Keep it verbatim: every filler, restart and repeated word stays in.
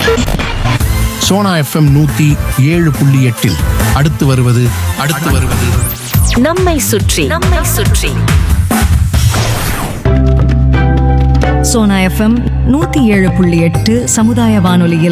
Sona FM நூத்தி ஏழு புள்ளி எட்டில் அடுத்து வருவது அடுத்து வருவது நம்மை சுற்றி நம்மை சுற்றி சோனா எஃப்எம் நூத்தி ஏழு புள்ளி எட்டு சமுதாய வானொலியில்